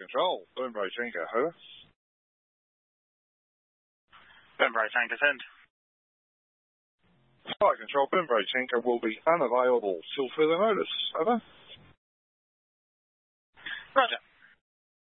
Control, Boombro Tinker, over. Boombro Tanker, send. Fire Control, Boombro Tinker will be unavailable till further notice, over. Roger.